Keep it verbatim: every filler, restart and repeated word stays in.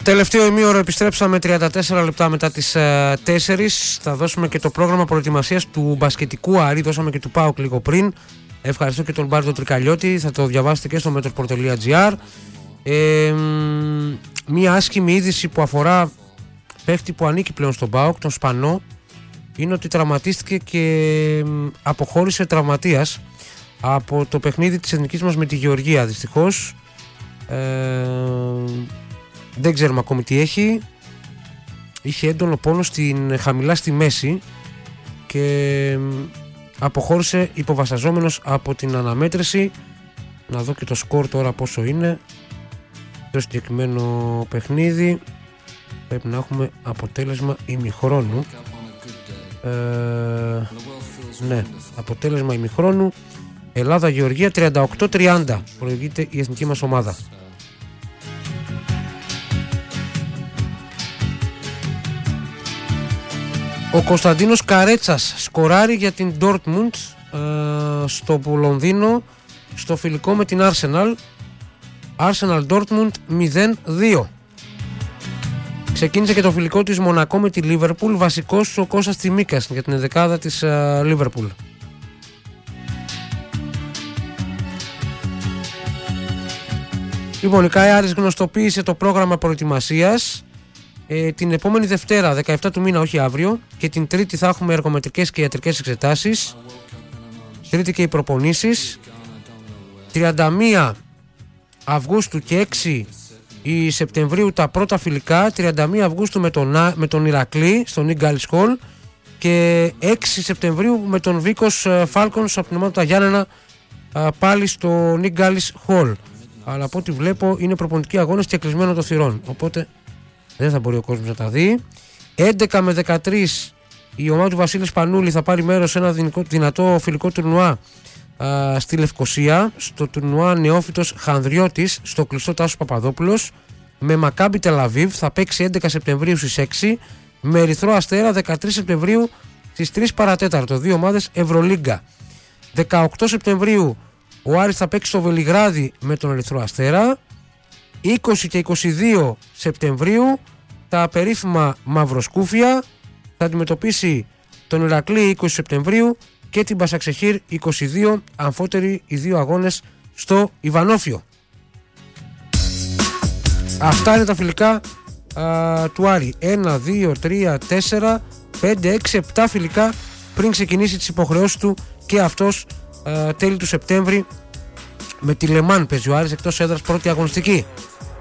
Τελευταίο ημίωρο επιστρέψαμε τριάντα τέσσερα λεπτά μετά τις ε, τέσσερις. Θα δώσουμε και το πρόγραμμα προετοιμασίας του μπασκετικού Άρη. Δώσαμε και του ΠΑΟΚ λίγο πριν. Ευχαριστώ και τον Μπάρτο Τρικαλιώτη. Θα το διαβάσετε και στο metrosport τελεία gr. ε, Μία άσχημη είδηση που αφορά παίχτη που ανήκει πλέον στον ΠΑΟΚ, τον Σπανό, είναι ότι τραυματίστηκε και αποχώρησε τραυματίας από το παιχνίδι της εθνικής μας με τη Γεωργία. Δυστυχώς ε, δεν ξέρουμε ακόμη τι έχει. Είχε έντονο πόνο στην, χαμηλά στη μέση και αποχώρησε υποβασαζόμενος από την αναμέτρηση. Να δω και το σκορ τώρα πόσο είναι. Το συγκεκριμένο παιχνίδι πρέπει να έχουμε αποτέλεσμα ημιχρόνου. Ε, ναι, αποτέλεσμα ημιχρόνου Ελλάδα-Γεωργία τριάντα οκτώ τριάντα. Προηγείται η εθνική μας ομάδα. Ο Κωνσταντίνος Καρέτσας σκοράρει για την Dortmund ε, στο Λονδίνο στο φιλικό με την Arsenal. Arsenal Dortmund μηδέν δύο. Ξεκίνησε και το φιλικό της Μονακό με τη Liverpool. Βασικός ο Κώστας Τσιμίκας για την ενδεκάδα της uh, Liverpool. Λοιπόν, η ΚΑΕ Άρης γνωστοποίησε το πρόγραμμα προετοιμασίας. Ε, την επόμενη Δευτέρα, δεκαεπτά του μήνα, όχι αύριο, και την Τρίτη θα έχουμε εργομετρικές και ιατρικές εξετάσεις. Τρίτη και οι προπονήσεις. τριάντα μία Αυγούστου και έξι η Σεπτεμβρίου τα πρώτα φιλικά. τριάντα μία Αυγούστου με τον, με τον Ηρακλή στο Nick Gallis Hall και έξι Σεπτεμβρίου με τον Βίκος Falcons από την ομάδα του Γιάννενα πάλι στο Nick Gallis Hall. Αλλά από ό,τι βλέπω είναι προπονητικοί αγώνες και κλεισμένο το θυρών, οπότε δεν θα μπορεί ο κόσμος να τα δει. έντεκα με δεκατρείς η ομάδα του Βασίλη Σπανούλη θα πάρει μέρος σε ένα δυνατό φιλικό τουρνουά α, στη Λευκοσία, στο τουρνουά Νεόφυτος Χανδριώτης στο κλειστό Τάσος Παπαδόπουλος με Μακάμπι Τελαβίβ. Θα παίξει έντεκα Σεπτεμβρίου στις έξι, με Ερυθρό Αστέρα δεκατρείς Σεπτεμβρίου στις τρεις παρατέταρτο, δύο ομάδες Ευρωλίγκα. δεκαοκτώ Σεπτεμβρίου ο Άρης θα παίξει στο Βελιγράδι με τον Ερυθρό Αστέρα. είκοσι και είκοσι δύο Σεπτεμβρίου τα περίφημα Μαυροσκούφια θα αντιμετωπίσει τον Ηρακλή είκοσι Σεπτεμβρίου και την Μπασαξεχήρ είκοσι δύο, αμφότεροι οι δύο αγώνες στο Ιβανόφιο. Αυτά είναι τα φιλικά α, του Άρη. ένα, δύο, τρία, τέσσερα, πέντε, έξι, επτά φιλικά πριν ξεκινήσει τις υποχρεώσεις του και αυτός α, τέλη του Σεπτέμβρη με τη Λεμάν παίζει ο Άρης εκτός έδρας πρώτη αγωνιστική.